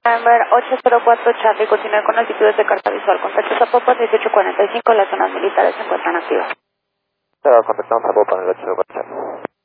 Number 804 Charlie, continúe con actitudes de carta visual. Contacto Zapopan 1845, las zonas militares se encuentran activas. Contactamos a Zapopan, el 804 Charlie.